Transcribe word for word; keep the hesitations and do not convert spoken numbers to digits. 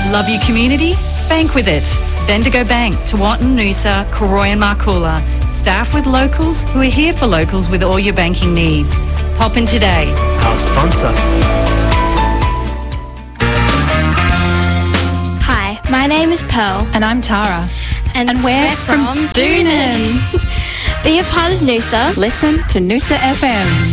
Love your community? Bank with it. Bendigo Bank, Tewantin, Noosa, Koroi and Marcoola. Staff with locals who are here for locals with all your banking needs. Pop in today. Our sponsor. Hi, my name is Pearl. And I'm Tara. And, and we're, we're from, from Doonan. Be a part of Noosa. Listen to Noosa F M.